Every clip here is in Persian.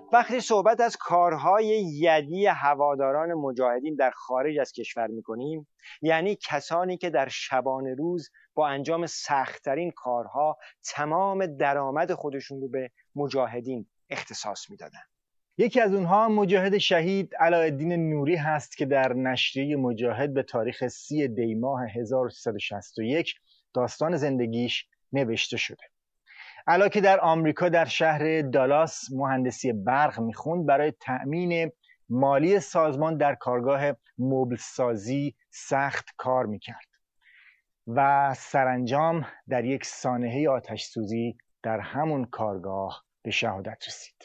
وقتی صحبت از کارهای یدی هواداران مجاهدین در خارج از کشور میکنیم، یعنی کسانی که در شبانه روز با انجام سخت‌ترین کارها تمام درآمد خودشون رو به مجاهدین اختصاص میدادن. یکی از اونها مجاهد شهید علاءالدین نوری هست که در نشریه مجاهد به تاریخ 30 دی ماه 1361 داستان زندگیش نوشته شده. علا که در آمریکا در شهر دالاس مهندسی برق میخوند، برای تأمین مالی سازمان در کارگاه مبل سازی سخت کار میکرد و سرانجام در یک سانحه آتش سوزی در همون کارگاه به شهادت رسید.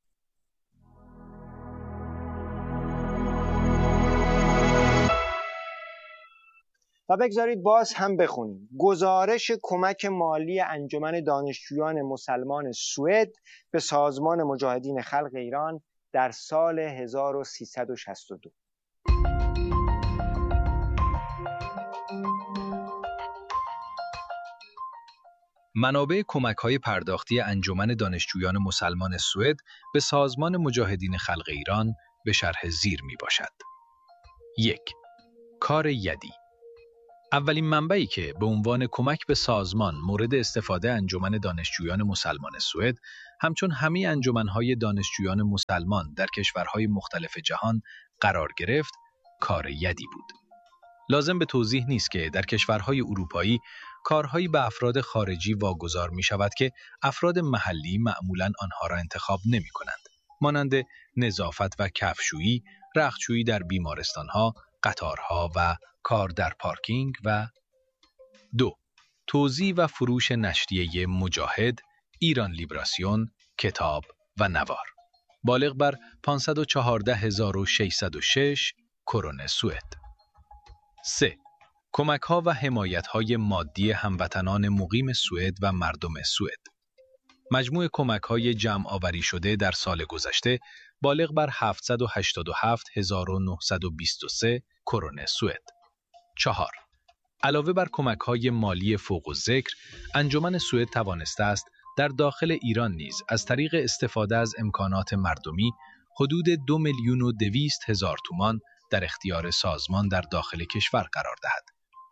و بگذارید باز هم بخونیم گزارش کمک مالی انجمن دانشجویان مسلمان سوئد به سازمان مجاهدین خلق ایران در سال 1362. منابع کمک‌های پرداختی انجمن دانشجویان مسلمان سوئد به سازمان مجاهدین خلق ایران به شرح زیر میباشد. 1. کار یدی. اولین منبعی که به عنوان کمک به سازمان مورد استفاده انجمن دانشجویان مسلمان سوئد همچون همه انجمن‌های دانشجویان مسلمان در کشورهای مختلف جهان قرار گرفت، کار یدی بود. لازم به توضیح نیست که در کشورهای اروپایی کارهایی به افراد خارجی واگذار می شود که افراد محلی معمولاً آنها را انتخاب نمی کنند. مانند نظافت و کفشویی، رختشویی در بیمارستانها، قطارها و کار در پارکینگ. و 2. توزیع و فروش نشریه مجاهد، ایران لیبراسیون، کتاب و نوار. بالغ بر 514606 کرون سوئد. 3. کمک‌ها و حمایت‌های مادی هموطنان مقیم سوئد و مردم سوئد. مجموع کمک‌های جمع آوری شده در سال گذشته بالغ بر 787923 کرون سوئد. 4. علاوه بر کمک‌های مالی فوق الذکر، انجمن سوئد توانسته است در داخل ایران نیز از طریق استفاده از امکانات مردمی حدود 2,200,000 تومان در اختیار سازمان در داخل کشور قرار دهد.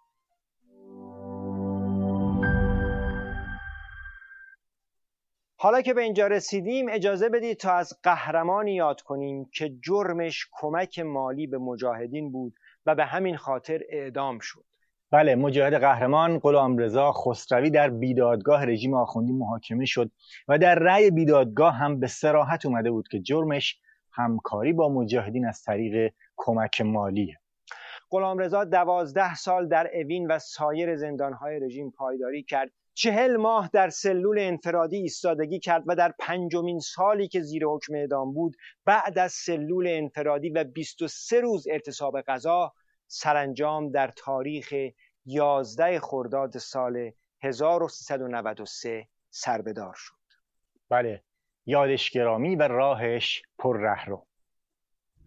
حالا که به اینجا رسیدیم اجازه بدید تا از قهرمانی یاد کنیم که جرمش کمک مالی به مجاهدین بود و به همین خاطر اعدام شد. بله، مجاهد قهرمان غلامرضا خسروی در بیدادگاه رژیم آخوندی محاکمه شد و در رأی بیدادگاه هم به صراحت اومده بود که جرمش همکاری با مجاهدین از طریق کمک مالیه. غلامرضا 12 سال در اوین و سایر زندانهای رژیم پایداری کرد. 40 ماه در سلول انفرادی ایستادگی کرد و در 5مین سالی که زیر حکم اعدام بود، بعد از سلول انفرادی و 23 روز اعتصاب قضا، سرانجام در تاریخ 11 خرداد سال 1393 سربدار شد. بله، یادش گرامی و راهش پر رهرو.